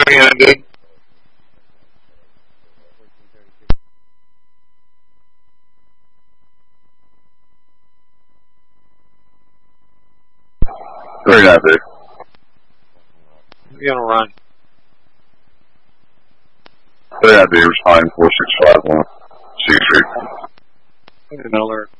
me in, dude? Very nice, dude. I'm gonna run. Very nice, dude. Responding 4651. See you, Street. I didn't alert.